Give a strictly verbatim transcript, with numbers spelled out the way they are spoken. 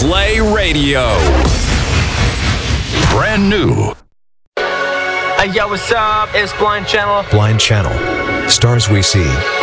Play Radio. Brand new. Hey, yo, what's up? It's Blind Channel. Blind Channel. Stars we see.